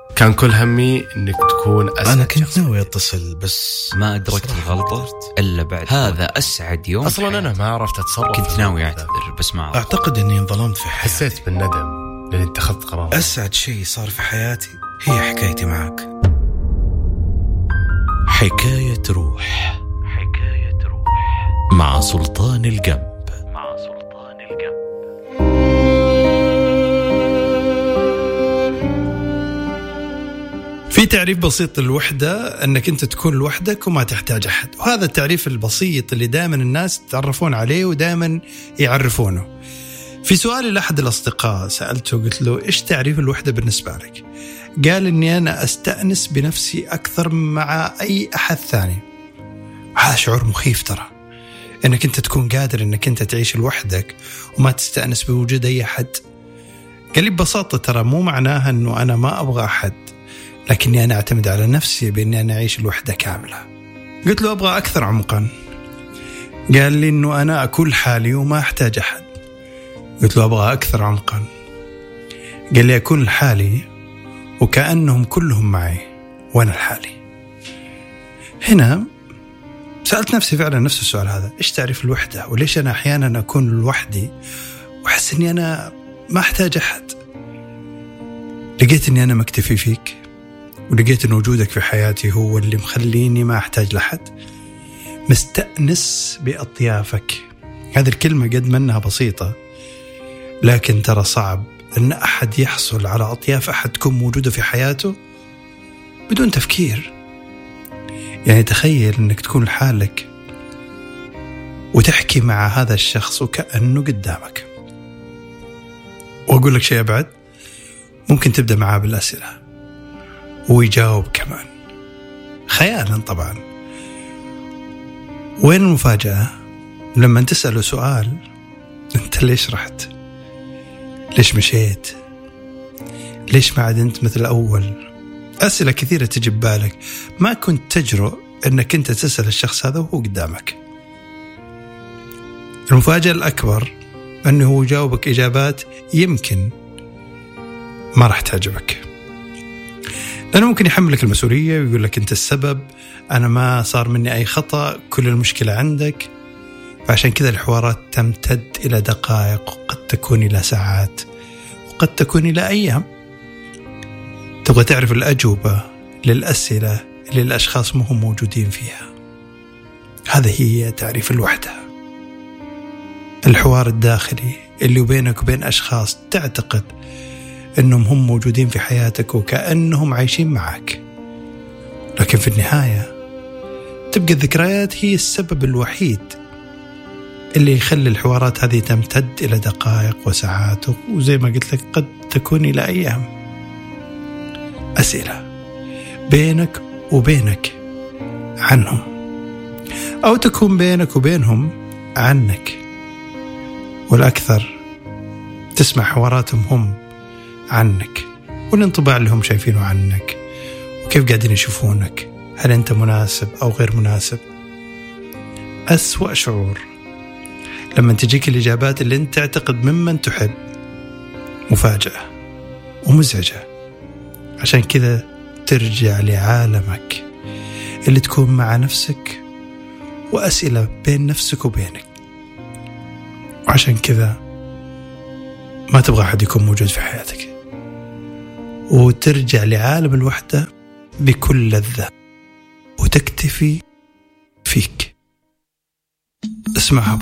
كان كل همي إنك تكون أسعد. أنا كنت ناوي أتصل بس ما أدركت الغلطة إلا بعد. هذا أسعد يوم أصلا أنا ما عرفت أتصرف. كنت ناوي أعتذر بس ما عرفت. أعتقد أني انظلمت في حياتي. حسيت بالندم لأني اتخذت قرار. أسعد شيء صار في حياتي هي حكايتي معك. حكاية روح. حكاية روح مع سلطان الجنب. في تعريف بسيط للوحدة أنك أنت تكون لوحدك وما تحتاج أحد، وهذا التعريف البسيط اللي دائما الناس يتعرفون عليه ودائما يعرفونه. في سؤالي لأحد الأصدقاء سألته قلت له إيش تعريف الوحدة بالنسبة لك؟ قال إني أنا أستأنس بنفسي أكثر مع أي أحد ثاني. هذا شعور مخيف ترى، إنك أنت تكون قادر إنك أنت تعيش لوحدك وما تستأنس بوجود أي أحد. قال لي ببساطة ترى مو معناها إنه أنا ما أبغى أحد، لكني أنا أعتمد على نفسي بإني أنا أعيش الوحدة كاملة. قلت له أبغى أكثر عمقا. قال لي إنه أنا أكون حالي وما أحتاج أحد. قلت له أبغى أكثر عمقا. قال لي أكون لحالي وكأنهم كلهم معي وأنا لحالي. هنا سألت نفسي فعلا نفس السؤال هذا، إيش تعرف الوحدة؟ وليش أنا أحيانا أكون لوحدي وأحس أني أنا ما أحتاج أحد؟ لقيت أني أنا مكتفي فيك، ولقيت أن وجودك في حياتي هو اللي مخليني ما أحتاج لحد. مستأنس بأطيافك. هذه الكلمة قد ما أنها بسيطة، لكن ترى صعب أن أحد يحصل على أطياف أحد تكون موجودة في حياته بدون تفكير. يعني تخيل أنك تكون لحالك وتحكي مع هذا الشخص وكأنه قدامك. وأقول لك شيء أبعد، ممكن تبدأ معاه بالأسئلة ويجاوب كمان، خيالا طبعا. وين المفاجأة؟ لما تسأله سؤال، أنت ليش رحت؟ ليش مشيت؟ ليش ما عاد أنت مثل الأول؟ أسئلة كثيرة تجي ببالك ما كنت تجرؤ أنك أنت تسأل الشخص هذا وهو قدامك. المفاجأة الأكبر أنه هو يجاوبك إجابات يمكن ما راح تعجبك، لأنه ممكن يحملك المسؤولية ويقول لك أنت السبب، أنا ما صار مني أي خطأ، كل المشكلة عندك. فعشان كذا الحوارات تمتد إلى دقائق، وقد تكون إلى ساعات، وقد تكون إلى أيام. تبغى تعرف الأجوبة للأسئلة اللي الأشخاص مهم موجودين فيها. هذا هي تعريف الوحدة، الحوار الداخلي اللي بينك وبين أشخاص تعتقد أنهم هم موجودين في حياتك وكأنهم عايشين معك، لكن في النهاية تبقى الذكريات هي السبب الوحيد اللي يخلي الحوارات هذه تمتد إلى دقائق وساعات، وزي ما قلت لك قد تكون إلى أيام. أسئلة بينك وبينك عنهم، أو تكون بينك وبينهم عنك، والأكثر تسمع حواراتهم هم عنك، والانطباع اللي هم شايفينه عنك، وكيف قاعدين يشوفونك، هل أنت مناسب أو غير مناسب. أسوأ شعور لما تجيك الإجابات اللي أنت تعتقد ممن تحب مفاجأة ومزعجة. عشان كذا ترجع لعالمك اللي تكون مع نفسك، وأسئلة بين نفسك وبينك. وعشان كذا ما تبغى أحد يكون موجود في حياتك، وترجع لعالم الوحدة بكل لذة، وتكتفي فيك. اسمعها